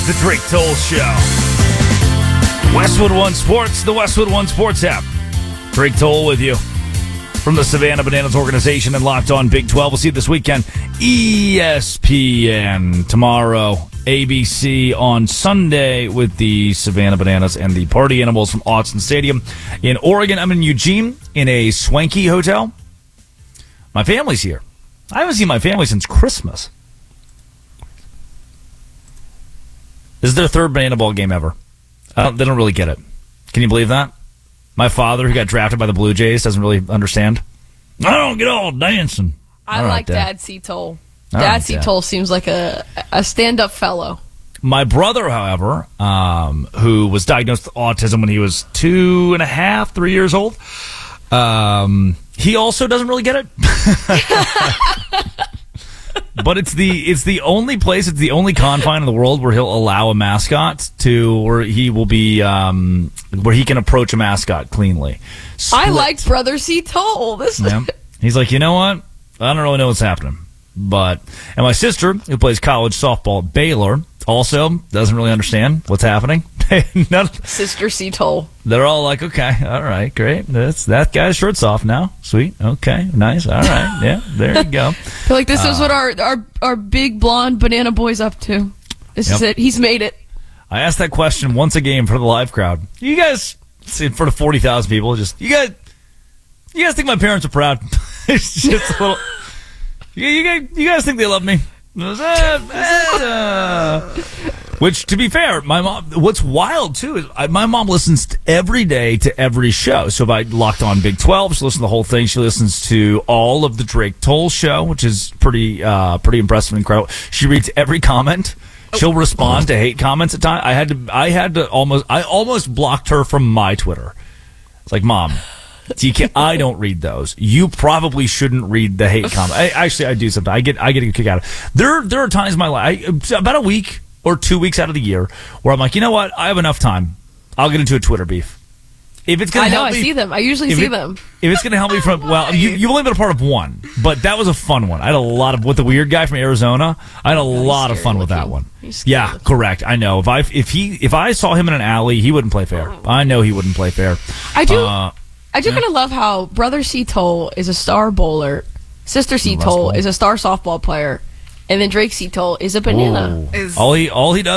is the Drake Toll Show. Westwood One Sports, the Westwood One Sports app. Drake Toll with you from the Savannah Bananas organization and Locked On Big 12. We'll see you this weekend. ESPN tomorrow. ABC on Sunday with the Savannah Bananas and the Party Animals from Autzen Stadium in Oregon. I'm in Eugene in a swanky hotel. My family's here. I haven't seen my family since Christmas. This is their third banana ball game ever. They don't really get it. Can you believe that? My father, who got drafted by the Blue Jays, doesn't really understand. I don't get all dancing. I like Dad C. Toll. Dad C. Toll seems like a stand-up fellow. My brother, however, who was diagnosed with autism when he was 2.5, 3 years old, he also doesn't really get it. But it's the only place, it's the only confine in the world where he'll allow a mascot where he will be, where he can approach a mascot cleanly. I like Brother C. Toll. He's like, you know what? I don't really know what's happening. And my sister, who plays college softball at Baylor, also doesn't really understand what's happening. Sister C. Toll. They're all like, okay, all right, great. That guy's shirt's off now. Sweet. Okay, nice. All right. Yeah, there you go. I feel like this is what our big blonde banana boy's up to. This is it. He's made it. I asked that question once a game for the live crowd. You guys, in front of 40,000 people, you guys think my parents are proud? It's just a little... You guys think they love me? Which, to be fair, my mom, what's wild, too, is my mom listens every day to every show. So if I locked on Big 12, she listens to the whole thing. She listens to all of the Drake Toll Show, which is pretty impressive and incredible. She reads every comment. She'll respond to hate comments at times. I almost blocked her from my Twitter. It's like, Mom, I don't read those. You probably shouldn't read the hate comment. I do sometimes. I get a kick out of it. There are times in my life, about a week or 2 weeks out of the year, where I'm like, you know what? I have enough time. I'll get into a Twitter beef. If it's going to help me, I see them. I usually see them. If it's going to help me from, well, you've only been a part of one, but that was a fun one. I had a lot of, with the weird guy from Arizona, I had a lot of fun with that one. Yeah, correct. I know. If I saw him in an alley, he wouldn't play fair. I know he wouldn't play fair. I do kind of love how Brother C. Toll is a star bowler, Sister C. Toll is a star softball player, and then Drake C. Toll is a banana. All he does